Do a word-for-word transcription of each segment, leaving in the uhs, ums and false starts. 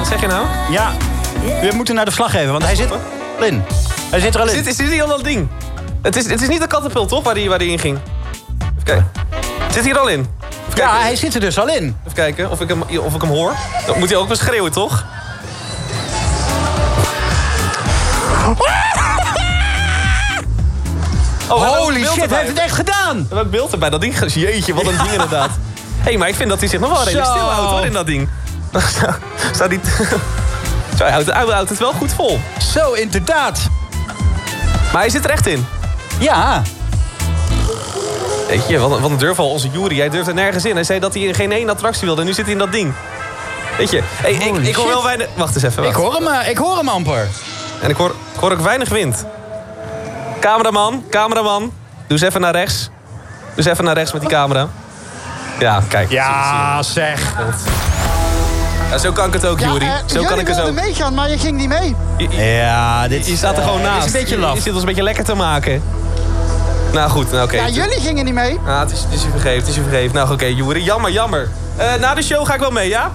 Wat zeg je nou? Ja, we moeten naar de vlag want hij zit er in. Hij zit er al in. Zit, zit hier al dat ding? Het is, het is niet de katapult, toch, waar die, waar die in ging? Even kijken. Zit hij er al in? Even Ja, kijken. hij zit er dus al in. Even kijken of ik hem, of ik hem hoor. Dan moet hij ook wel schreeuwen, toch? Oh, holy shit, hij heeft het echt gedaan! Welk beeld erbij? Dat ding, jeetje, wat een ding inderdaad. Hé, hey, maar ik vind dat hij zich nog wel redelijk Zo. stil houdt hoor, in dat ding. Zou die... Zo, hij houdt, hij houdt het wel goed vol. Zo, inderdaad. Maar hij zit er echt in. Ja. Weet je, wat een, wat een durval onze Jury. Hij durfde nergens in. Hij zei dat hij in geen één attractie wilde. En nu zit hij in dat ding. Weet je, hey, ik, ik hoor wel weinig... Wacht eens even. Wacht. Ik hoor hem, uh, ik hoor hem amper. En ik hoor, ik hoor ook weinig wind. Cameraman, cameraman. Doe eens even naar rechts. Doe eens even naar rechts met die camera. Ja, kijk. Ja, zeg. Ja, zo kan ik het ook, Ja, Jury. uh, Zo kan ik het wilde ook. meegaan, maar je ging niet mee. Ja, dit Je staat er gewoon naast. is een beetje laf. Je zit ons een beetje lekker te maken. Nou goed, nou, oké. Ja, jullie gingen niet mee. Ah, het, is, het is je vergeven, het is je vergeven. Nou oké, okay, Jury, jammer, jammer. Uh, na de show ga ik wel mee, ja?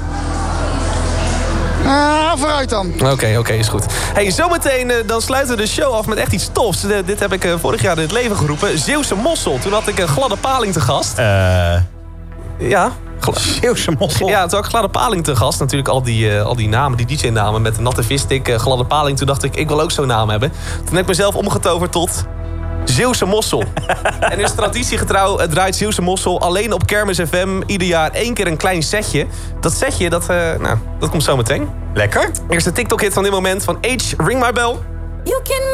Ah, vooruit dan. Oké, okay, oké, okay, is goed. Hey, zometeen uh, dan sluiten we de show af met echt iets tofs. Uh, dit heb ik uh, vorig jaar in het leven geroepen. Zeeuwse mossel. Toen had ik een gladde paling te gast. Eh... Ja. Zeeuwse mossel. Ja, toen had ik gladde paling te gast. Natuurlijk al die, uh, al die namen, die D J-namen met de natte visstick, uh, gladde paling. Toen dacht ik, ik wil ook zo'n naam hebben. Toen heb ik mezelf omgetoverd tot Zeeuwse mossel. En is traditiegetrouw uh, draait Zeeuwse mossel alleen op Kermis F M. Ieder jaar één keer een klein setje. Dat setje, dat, uh, nou, dat komt zo meteen. Lekker. Eerste TikTok-hit van dit moment van H, Ring My Bell. You can